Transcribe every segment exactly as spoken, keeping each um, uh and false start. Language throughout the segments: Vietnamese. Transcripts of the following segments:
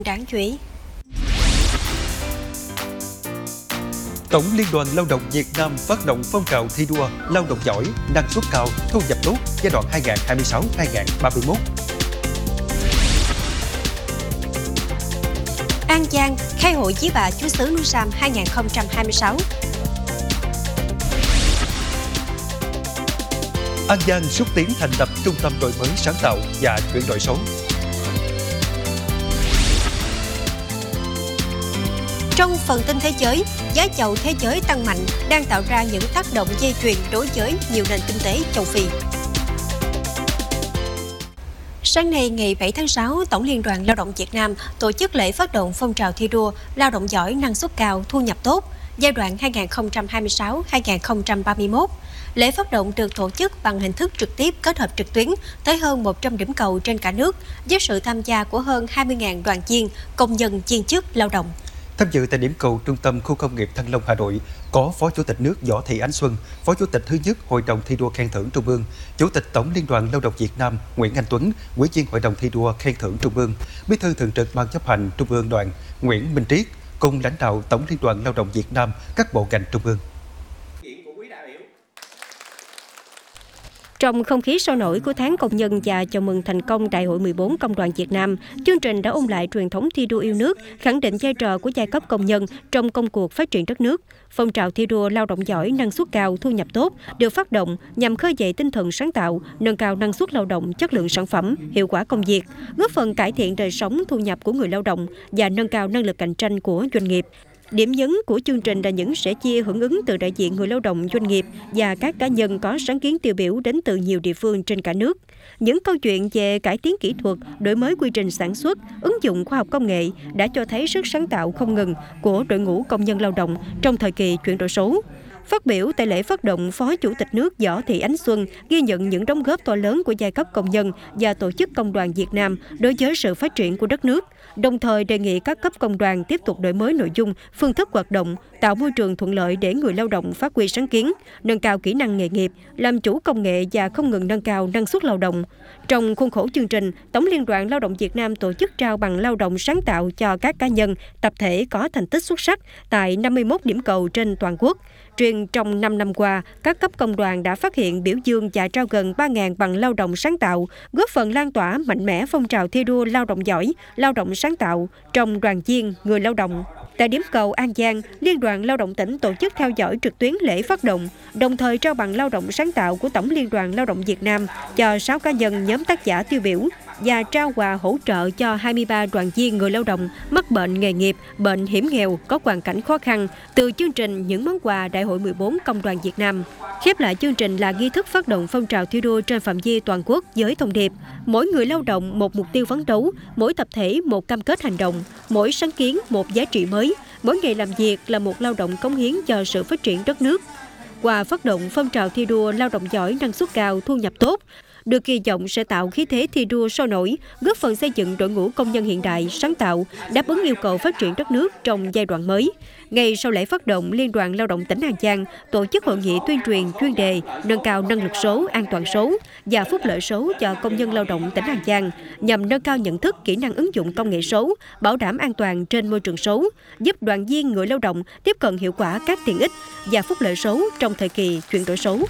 Đáng chú ý. Tổng Liên đoàn Lao động Việt Nam phát động phong trào thi đua lao động giỏi, năng suất cao, thu nhập tốt giai đoạn hai nghìn không trăm hai mươi sáu đến hai nghìn không trăm ba mươi mốt. An Giang khai hội Chí bà Chúa xứ núi Sam hai nghìn không trăm hai mươi sáu. An Giang xúc tiến thành lập trung tâm đổi mới sáng tạo và chuyển đổi số. Trong phần tin thế giới, giá dầu thế giới tăng mạnh đang tạo ra những tác động dây chuyền đối với nhiều nền kinh tế châu Phi. Sáng nay ngày bảy tháng sáu, Tổng Liên đoàn Lao động Việt Nam tổ chức lễ phát động phong trào thi đua lao động giỏi, năng suất cao, thu nhập tốt giai đoạn hai nghìn không trăm hai mươi sáu đến hai nghìn không trăm ba mươi mốt. Lễ phát động được tổ chức bằng hình thức trực tiếp kết hợp trực tuyến tới hơn một trăm điểm cầu trên cả nước với sự tham gia của hơn hai mươi nghìn đoàn viên, công nhân, viên chức, lao động. Tham dự tại điểm cầu Trung tâm Khu công nghiệp Thăng Long, Hà Nội có Phó Chủ tịch nước Võ Thị Ánh Xuân, Phó Chủ tịch thứ nhất Hội đồng thi đua khen thưởng Trung ương, Chủ tịch Tổng Liên đoàn Lao động Việt Nam Nguyễn Anh Tuấn, Ủy viên Hội đồng thi đua khen thưởng Trung ương, Bí thư Thường trực Ban chấp hành Trung ương Đoàn Nguyễn Minh Triết cùng lãnh đạo Tổng Liên đoàn Lao động Việt Nam, các bộ ngành trung ương. Trong không khí sôi nổi của tháng công nhân và chào mừng thành công Đại hội mười bốn Công đoàn Việt Nam, chương trình đã ôn lại truyền thống thi đua yêu nước, khẳng định vai trò của giai cấp công nhân trong công cuộc phát triển đất nước. Phong trào thi đua lao động giỏi, năng suất cao, thu nhập tốt được phát động nhằm khơi dậy tinh thần sáng tạo, nâng cao năng suất lao động, chất lượng sản phẩm, hiệu quả công việc, góp phần cải thiện đời sống, thu nhập của người lao động và nâng cao năng lực cạnh tranh của doanh nghiệp. Điểm nhấn của chương trình là những sẻ chia hưởng ứng từ đại diện người lao động, doanh nghiệp và các cá nhân có sáng kiến tiêu biểu đến từ nhiều địa phương trên cả nước. Những câu chuyện về cải tiến kỹ thuật, đổi mới quy trình sản xuất, ứng dụng khoa học công nghệ đã cho thấy sức sáng tạo không ngừng của đội ngũ công nhân lao động trong thời kỳ chuyển đổi số. Phát biểu tại lễ phát động, Phó Chủ tịch nước Võ Thị Ánh Xuân ghi nhận những đóng góp to lớn của giai cấp công nhân và tổ chức công đoàn Việt Nam đối với sự phát triển của đất nước, đồng thời đề nghị các cấp công đoàn tiếp tục đổi mới nội dung, phương thức hoạt động, tạo môi trường thuận lợi để người lao động phát huy sáng kiến, nâng cao kỹ năng nghề nghiệp, làm chủ công nghệ và không ngừng nâng cao năng suất lao động. Trong khuôn khổ chương trình, Tổng Liên đoàn Lao động Việt Nam tổ chức trao bằng lao động sáng tạo cho các cá nhân, tập thể có thành tích xuất sắc tại năm mươi mốt điểm cầu trên toàn quốc. Riêng trong năm năm qua, các cấp công đoàn đã phát hiện, biểu dương và trao gần ba nghìn bằng lao động sáng tạo, góp phần lan tỏa mạnh mẽ phong trào thi đua lao động giỏi, lao động sáng tạo trong đoàn viên, người lao động. Tại điểm cầu An Giang, Liên đoàn Lao động tỉnh tổ chức theo dõi trực tuyến lễ phát động, đồng thời trao bằng lao động sáng tạo của Tổng Liên đoàn Lao động Việt Nam cho sáu cá nhân nhóm tác giả tiêu biểu và trao quà hỗ trợ cho hai mươi ba đoàn viên người lao động mắc bệnh nghề nghiệp, bệnh hiểm nghèo có hoàn cảnh khó khăn từ chương trình những món quà Đại hội mười bốn Công đoàn Việt Nam. Khép lại chương trình là nghi thức phát động phong trào thi đua trên phạm vi toàn quốc với thông điệp: mỗi người lao động một mục tiêu phấn đấu, mỗi tập thể một cam kết hành động, mỗi sáng kiến một giá trị mới, mỗi ngày làm việc là một lao động cống hiến cho sự phát triển đất nước. Qua phát động phong trào thi đua lao động giỏi, năng suất cao, thu nhập tốt, được kỳ vọng sẽ tạo khí thế thi đua sôi nổi, góp phần xây dựng đội ngũ công nhân hiện đại, sáng tạo, đáp ứng yêu cầu phát triển đất nước trong giai đoạn mới. Ngay sau lễ phát động, Liên đoàn Lao động tỉnh An Giang tổ chức hội nghị tuyên truyền chuyên đề nâng cao năng lực số, an toàn số và phúc lợi số cho công nhân lao động tỉnh An Giang, nhằm nâng cao nhận thức, kỹ năng ứng dụng công nghệ số, bảo đảm an toàn trên môi trường số, giúp đoàn viên người lao động tiếp cận hiệu quả các tiện ích và phúc lợi số trong thời kỳ chuyển đổi số.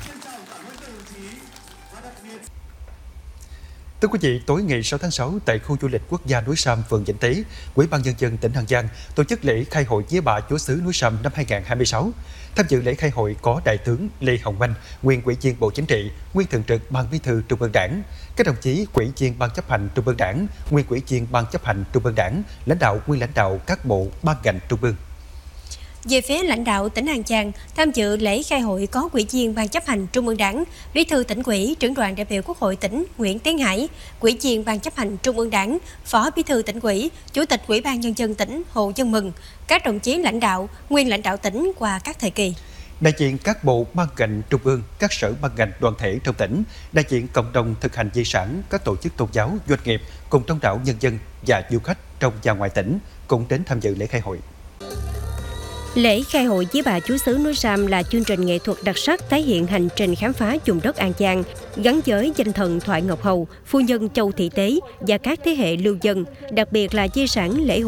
Thưa quý vị, tối ngày sáu tháng sáu tại khu du lịch quốc gia núi Sam, phường Vĩnh Tế, Ủy ban Nhân dân tỉnh An Giang tổ chức lễ khai hội Vía Bà Chúa xứ núi Sam năm hai nghìn không trăm hai mươi sáu. Tham dự lễ khai hội có Đại tướng Lê Hồng Anh, nguyên Ủy viên Bộ Chính trị, nguyên Thường trực Ban Bí thư Trung ương Đảng, các đồng chí Ủy viên Ban chấp hành Trung ương Đảng, nguyên Ủy viên Ban chấp hành Trung ương Đảng, lãnh đạo nguyên lãnh đạo các bộ ban ngành trung ương. Về phía lãnh đạo tỉnh An Giang, tham dự lễ khai hội có Ủy viên Ban chấp hành Trung ương Đảng, Bí thư Tỉnh ủy, Trưởng đoàn đại biểu Quốc hội tỉnh Nguyễn Tiến Hải, Ủy viên Ban chấp hành Trung ương Đảng, Phó Bí thư Tỉnh ủy, Chủ tịch Ủy ban Nhân dân tỉnh Hồ Văn Mừng, các đồng chí lãnh đạo, nguyên lãnh đạo tỉnh qua các thời kỳ. Đại diện các bộ ban ngành trung ương, các sở ban ngành đoàn thể trong tỉnh, đại diện cộng đồng thực hành di sản, các tổ chức tôn giáo, doanh nghiệp cùng đông đảo nhân dân và du khách trong và ngoài tỉnh cũng đến tham dự lễ khai hội. Lễ khai hội Chí bà Chúa xứ núi Sam là chương trình nghệ thuật đặc sắc tái hiện hành trình khám phá vùng đất An Giang, gắn với danh thần Thoại Ngọc Hầu, phu nhân Châu Thị Tế và các thế hệ lưu dân, đặc biệt là di sản lễ hội